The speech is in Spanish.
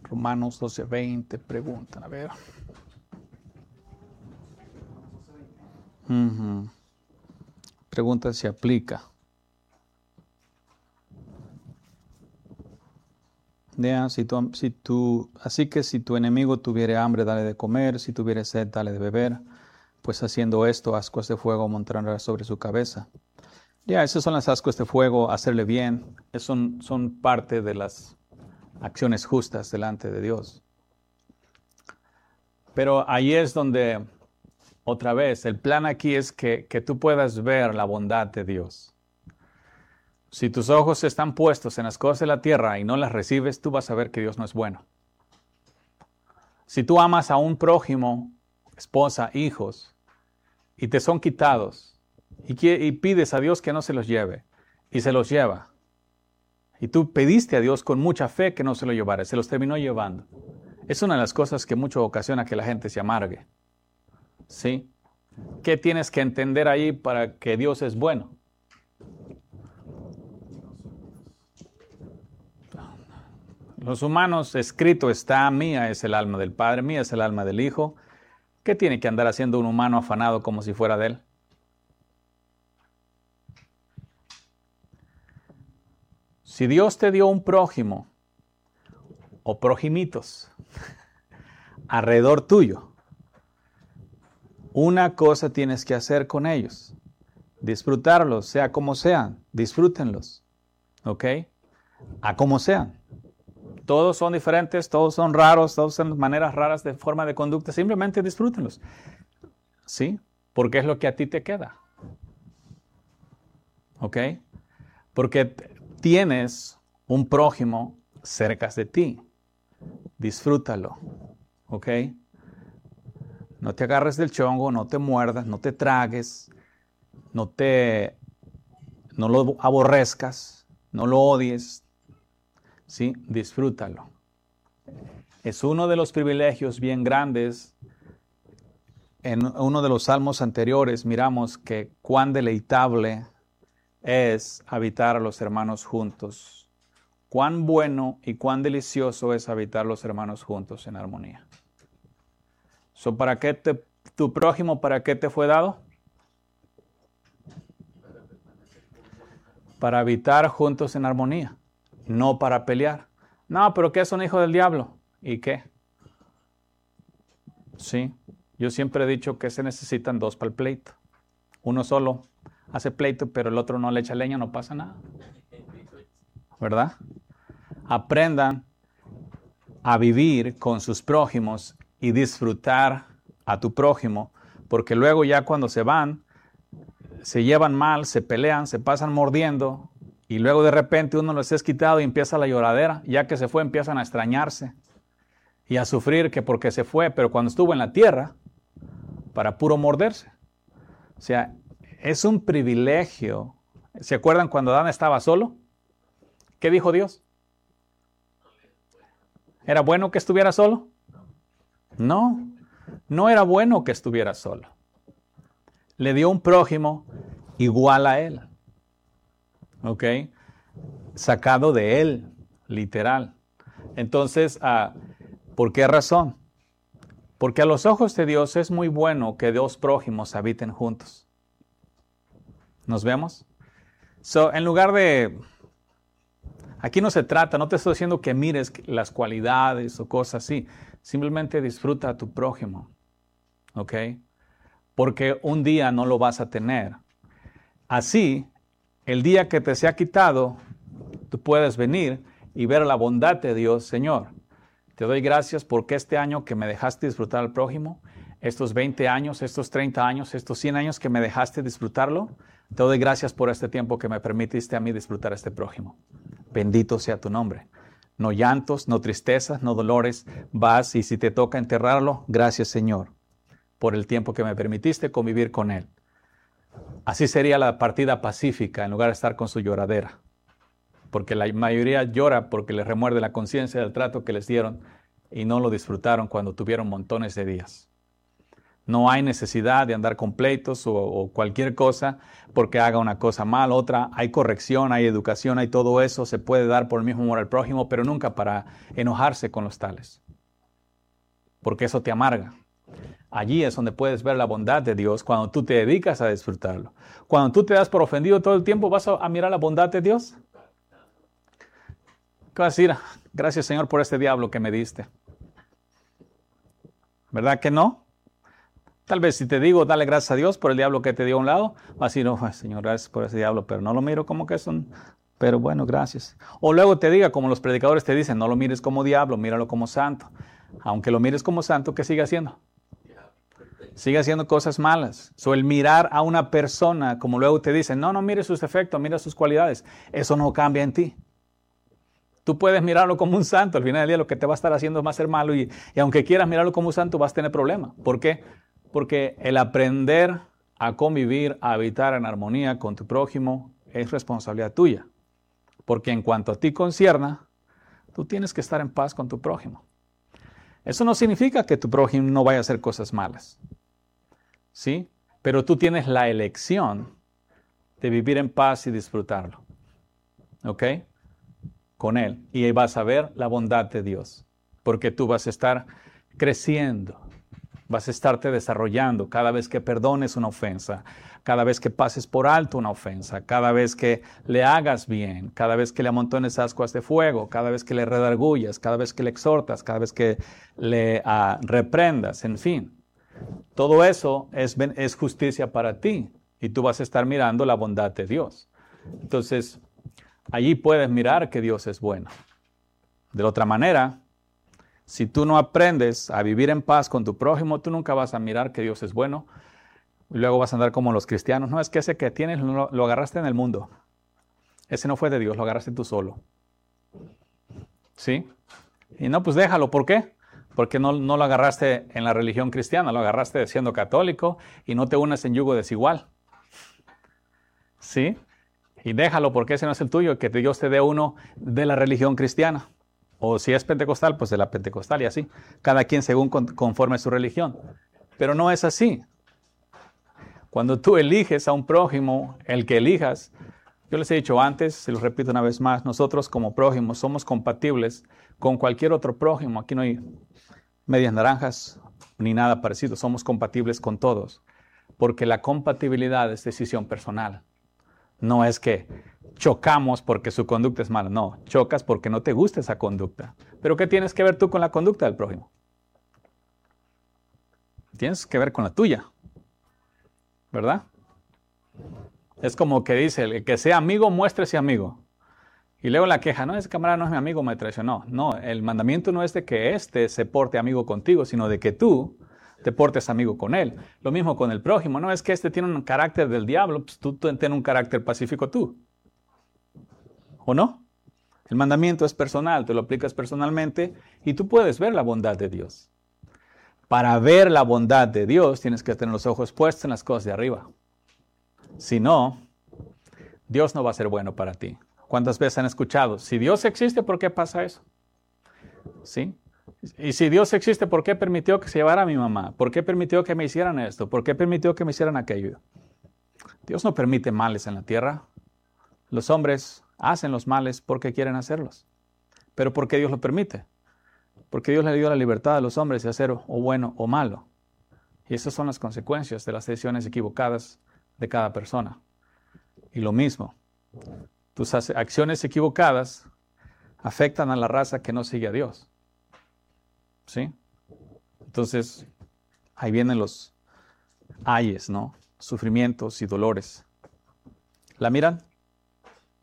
Romanos 12:20 preguntan, a ver. Pregunta si aplica. Así que si tu enemigo tuviere hambre, dale de comer, si tuviere sed, dale de beber, pues haciendo esto, ascuas de fuego montarán sobre su cabeza. Esas son las ascuas de fuego, hacerle bien, son parte de las acciones justas delante de Dios. Pero ahí es donde, otra vez, el plan aquí es que tú puedas ver la bondad de Dios. Si tus ojos están puestos en las cosas de la tierra y no las recibes, tú vas a ver que Dios no es bueno. Si tú amas a un prójimo, esposa, hijos, y te son quitados, y pides a Dios que no se los lleve, y se los lleva, y tú pediste a Dios con mucha fe que no se los llevara, se los terminó llevando. Es una de las cosas que mucho ocasiona que la gente se amargue. ¿Sí? ¿Qué tienes que entender ahí para que Dios es bueno? Los humanos, escrito está, mía es el alma del Padre, mía es el alma del Hijo. ¿Qué tiene que andar haciendo un humano afanado como si fuera de él? Si Dios te dio un prójimo o prójimitos alrededor tuyo, una cosa tienes que hacer con ellos. Disfrutarlos, sea como sean, disfrútenlos. ¿Ok? A como sean. Todos son diferentes, todos son raros, todos son maneras raras de forma de conducta. Simplemente disfrútenlos. ¿Sí? Porque es lo que a ti te queda. ¿Ok? Porque tienes un prójimo cerca de ti. Disfrútalo. ¿Ok? No te agarres del chongo, no te muerdas, no te tragues, no lo aborrezcas, no lo odies. ¿Sí? Disfrútalo. Es uno de los privilegios bien grandes. En uno de los salmos anteriores miramos que cuán deleitable es habitar a los hermanos juntos. Cuán bueno y cuán delicioso es habitar los hermanos juntos en armonía. ¿Para qué tu prójimo, para qué te fue dado? Para habitar juntos en armonía. No para pelear. No, pero ¿qué es un hijo del diablo? ¿Y qué? Sí, yo siempre he dicho que se necesitan dos para el pleito. Uno solo hace pleito, pero el otro no le echa leña, no pasa nada. ¿Verdad? Aprendan a vivir con sus prójimos y disfrutar a tu prójimo, porque luego ya cuando se van, se llevan mal, se pelean, se pasan mordiendo, y luego de repente uno los es quitado y empieza la lloradera. Ya que se fue, empiezan a extrañarse y a sufrir que porque se fue, pero cuando estuvo en la tierra, para puro morderse. O sea, es un privilegio. ¿Se acuerdan cuando Adán estaba solo? ¿Qué dijo Dios? ¿Era bueno que estuviera solo? No, no era bueno que estuviera solo. Le dio un prójimo igual a él. ¿Ok? Sacado de él, literal. Entonces, ¿por qué razón? Porque a los ojos de Dios es muy bueno que dos prójimos habiten juntos. ¿Nos vemos? En lugar de... Aquí no se trata, no te estoy diciendo que mires las cualidades o cosas así. Simplemente disfruta a tu prójimo. ¿Ok? Porque un día no lo vas a tener. Así, el día que te sea quitado, tú puedes venir y ver la bondad de Dios. Señor, te doy gracias porque este año que me dejaste disfrutar al prójimo, estos 20 años, estos 30 años, estos 100 años que me dejaste disfrutarlo, te doy gracias por este tiempo que me permitiste a mí disfrutar a este prójimo. Bendito sea tu nombre. No llantos, no tristezas, no dolores. Vas y si te toca enterrarlo, gracias Señor por el tiempo que me permitiste convivir con él. Así sería la partida pacífica en lugar de estar con su lloradera. Porque la mayoría llora porque les remuerde la conciencia del trato que les dieron y no lo disfrutaron cuando tuvieron montones de días. No hay necesidad de andar con pleitos o cualquier cosa porque haga una cosa mal, otra. Hay corrección, hay educación, hay todo eso. Se puede dar por el mismo amor al prójimo, pero nunca para enojarse con los tales. Porque eso te amarga. Allí es donde puedes ver la bondad de Dios cuando tú te dedicas a disfrutarlo. Cuando tú te das por ofendido todo el tiempo, ¿vas a mirar la bondad de Dios? ¿Qué vas a decir? Gracias, Señor, por este diablo que me diste. ¿Verdad que no? Tal vez si te digo, dale gracias a Dios por el diablo que te dio a un lado, vas a decir, oh, Señor, gracias por ese diablo, pero no lo miro como que es un... Pero bueno, gracias. O luego te diga, como los predicadores te dicen, no lo mires como diablo, míralo como santo. Aunque lo mires como santo, ¿qué sigue haciendo? Sigue haciendo cosas malas. El mirar a una persona, como luego te dicen, no mires sus defectos, mira sus cualidades. Eso no cambia en ti. Tú puedes mirarlo como un santo. Al final del día lo que te va a estar haciendo va a ser malo y aunque quieras mirarlo como un santo vas a tener problemas. ¿Por qué? Porque el aprender a convivir, a habitar en armonía con tu prójimo es responsabilidad tuya. Porque en cuanto a ti concierna, tú tienes que estar en paz con tu prójimo. Eso no significa que tu prójimo no vaya a hacer cosas malas. ¿Sí? Pero tú tienes la elección de vivir en paz y disfrutarlo. ¿Ok? Con él. Y ahí vas a ver la bondad de Dios. Porque tú vas a estar creciendo. Vas a estarte desarrollando cada vez que perdones una ofensa, cada vez que pases por alto una ofensa, cada vez que le hagas bien, cada vez que le amontones ascuas de fuego, cada vez que le redargullas, cada vez que le exhortas, cada vez que le reprendas, en fin. Todo eso es justicia para ti y tú vas a estar mirando la bondad de Dios. Entonces, allí puedes mirar que Dios es bueno. De la otra manera, si tú no aprendes a vivir en paz con tu prójimo, tú nunca vas a mirar que Dios es bueno. Y luego vas a andar como los cristianos. No, es que ese que tienes lo agarraste en el mundo. Ese no fue de Dios, lo agarraste tú solo. ¿Sí? Y no, pues déjalo. ¿Por qué? Porque no lo agarraste en la religión cristiana, lo agarraste siendo católico y no te unas en yugo desigual. ¿Sí? Y déjalo porque ese no es el tuyo, que Dios te dé uno de la religión cristiana. O si es pentecostal, pues de la pentecostal y así. Cada quien según conforme a su religión. Pero no es así. Cuando tú eliges a un prójimo, el que elijas, yo les he dicho antes, se los repito una vez más, nosotros como prójimos somos compatibles con cualquier otro prójimo. Aquí no hay medias naranjas ni nada parecido. Somos compatibles con todos. Porque la compatibilidad es decisión personal. No es que chocamos porque su conducta es mala. No, chocas porque no te gusta esa conducta. ¿Pero qué tienes que ver tú con la conducta del prójimo? Tienes que ver con la tuya. ¿Verdad? Es como que dice, el que sea amigo, muéstrese amigo. Y luego la queja, no, ese camarada no es mi amigo, me traicionó. No, el mandamiento no es de que éste se porte amigo contigo, sino de que tú te portes amigo con él. Lo mismo con el prójimo. No es que este tiene un carácter del diablo, pues tú tienes un carácter pacífico tú. ¿O no? El mandamiento es personal, te lo aplicas personalmente y tú puedes ver la bondad de Dios. Para ver la bondad de Dios tienes que tener los ojos puestos en las cosas de arriba. Si no, Dios no va a ser bueno para ti. ¿Cuántas veces han escuchado? Si Dios existe, ¿por qué pasa eso? ¿Sí? Y si Dios existe, ¿por qué permitió que se llevara a mi mamá? ¿Por qué permitió que me hicieran esto? ¿Por qué permitió que me hicieran aquello? Dios no permite males en la tierra. Los hombres hacen los males porque quieren hacerlos. ¿Pero por qué Dios lo permite? Porque Dios le dio la libertad a los hombres de hacer o bueno o malo. Y esas son las consecuencias de las decisiones equivocadas de cada persona. Y lo mismo, tus acciones equivocadas afectan a la raza que no sigue a Dios. ¿Sí? Entonces, ahí vienen los ayes, ¿no? Sufrimientos y dolores. ¿La miran?